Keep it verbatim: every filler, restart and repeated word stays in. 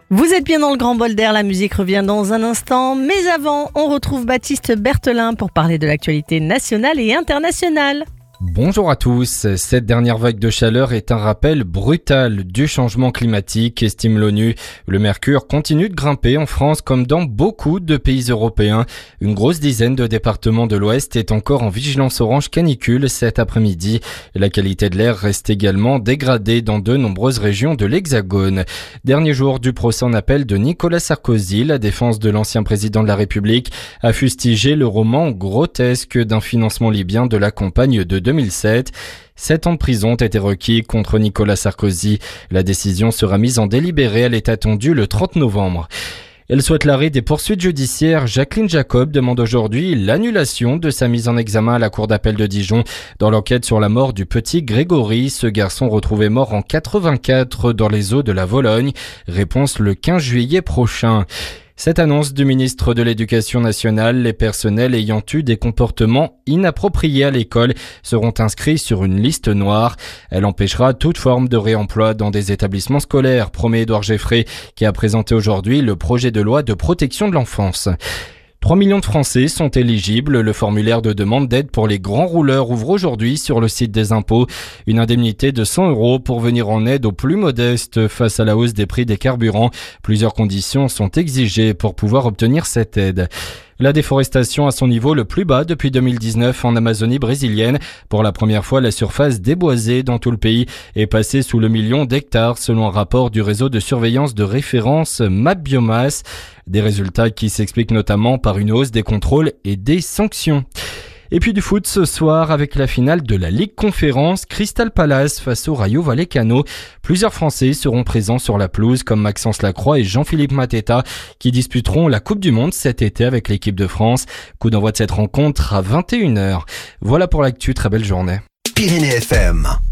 Vous êtes bien dans le grand bol d'air, la musique revient dans un instant, mais avant, on retrouve Baptiste Berthelin pour parler de l'actualité nationale et internationale. Bonjour à tous. Cette dernière vague de chaleur est un rappel brutal du changement climatique, estime l'ONU. Le mercure continue de grimper en France comme dans beaucoup de pays européens. Une grosse dizaine de départements de l'Ouest est encore en vigilance orange canicule cet après-midi. La qualité de l'air reste également dégradée dans de nombreuses régions de l'Hexagone. Dernier jour du procès en appel de Nicolas Sarkozy, la défense de l'ancien président de la République a fustigé le roman grotesque d'un financement libyen de la campagne de deux mille sept. Sept ans de prison ont été requis contre Nicolas Sarkozy. La décision sera mise en délibéré. Elle est attendue le trente novembre. Elle souhaite l'arrêt des poursuites judiciaires. Jacqueline Jacob demande aujourd'hui l'annulation de sa mise en examen à la cour d'appel de Dijon dans l'enquête sur la mort du petit Grégory, ce garçon retrouvé mort en quatre-vingt-quatre dans les eaux de la Vologne. Réponse le quinze juillet prochain. Cette annonce du ministre de l'Éducation nationale, les personnels ayant eu des comportements inappropriés à l'école seront inscrits sur une liste noire. Elle empêchera toute forme de réemploi dans des établissements scolaires, promet Édouard Geffray, qui a présenté aujourd'hui le projet de loi de protection de l'enfance. trois millions de Français sont éligibles. Le formulaire de demande d'aide pour les grands rouleurs ouvre aujourd'hui sur le site des impôts. Une indemnité de cent euros pour venir en aide aux plus modestes face à la hausse des prix des carburants. Plusieurs conditions sont exigées pour pouvoir obtenir cette aide. La déforestation à son niveau le plus bas depuis deux mille dix-neuf en Amazonie brésilienne. Pour la première fois, la surface déboisée dans tout le pays est passée sous le million d'hectares selon un rapport du réseau de surveillance de référence MapBiomass. Des résultats qui s'expliquent notamment par une hausse des contrôles et des sanctions. Et puis du foot ce soir avec la finale de la Ligue Conférence, Crystal Palace face au Rayo Vallecano. Plusieurs Français seront présents sur la pelouse comme Maxence Lacroix et Jean-Philippe Mateta qui disputeront la Coupe du Monde cet été avec l'équipe de France. Coup d'envoi de cette rencontre à vingt et une heures. Voilà pour l'actu, très belle journée. Pyrénées F M.